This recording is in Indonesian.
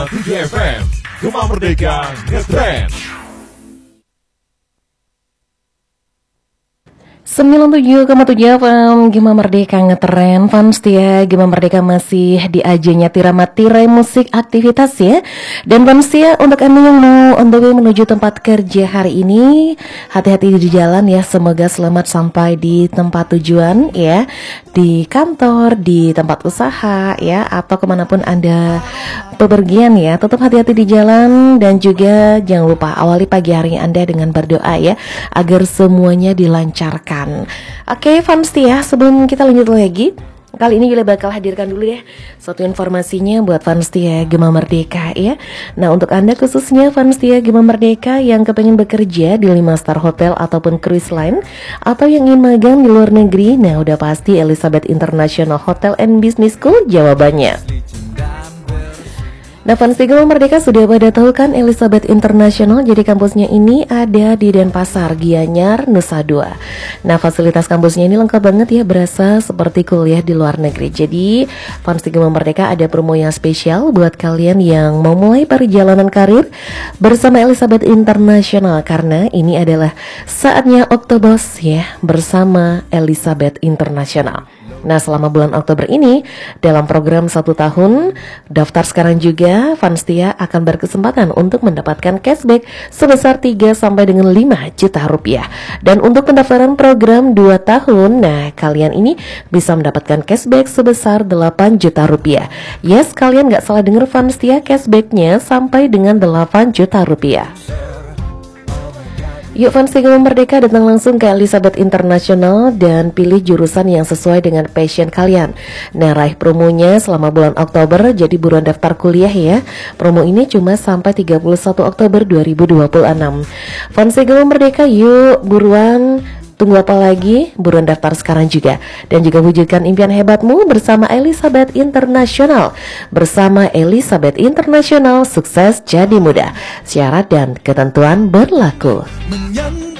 FM, Gema Merdeka Ngetrend. 97,7 FM Gema Merdeka Ngetren. Fans ya, Gema Merdeka masih di ajanya Tiramat Tirai Musik Aktivitas ya. Dan fans ya, untuk Anda yang mau on the way menuju tempat kerja hari ini, hati-hati di jalan ya. Semoga selamat sampai di tempat tujuan ya, di kantor, di tempat usaha ya, atau kemanapun Anda bepergian ya. Tetap hati-hati di jalan. Dan juga jangan lupa awali pagi hari Anda dengan berdoa ya, agar semuanya dilancarkan. Oke fans ya, sebelum kita lanjut lagi, kali ini Yula bakal hadirkan dulu deh suatu informasinya buat fans ya Gema Merdeka ya. Nah untuk Anda khususnya fans ya Gema Merdeka yang kepengen bekerja di 5-star hotel ataupun cruise line, atau yang ingin magang di luar negeri, nah udah pasti Elizabeth International Hotel and Business School jawabannya. Nah fans Gema Merdeka sudah pada tahu kan Elizabeth International, jadi kampusnya ini ada di Denpasar, Gianyar, Nusa Dua. Nah fasilitas kampusnya ini lengkap banget ya, berasa seperti kuliah di luar negeri. Jadi fans Gema Merdeka ada promo yang spesial buat kalian yang mau mulai perjalanan karir bersama Elizabeth International, karena ini adalah saatnya Oktobos ya bersama Elizabeth International. Nah selama bulan Oktober ini, dalam program 1 tahun daftar sekarang juga, fans Tia akan berkesempatan untuk mendapatkan cashback sebesar 3 sampai dengan 5 juta rupiah. Dan untuk pendaftaran program 2 tahun, nah kalian ini bisa mendapatkan cashback sebesar 8 juta rupiah. Yes, kalian gak salah denger fans Tia, cashbacknya sampai dengan 8 juta rupiah. Yuk fans Gema Merdeka datang langsung ke Elizabeth International dan pilih jurusan yang sesuai dengan passion kalian. Nah raih promonya selama bulan Oktober, jadi buruan daftar kuliah ya. Promo ini cuma sampai 31 Oktober 2026. Fans Gema Merdeka yuk buruan, tunggu apa lagi? Buruan daftar sekarang juga. Dan juga wujudkan impian hebatmu bersama Elizabeth International. Bersama Elizabeth International, sukses jadi mudah. Syarat dan ketentuan berlaku.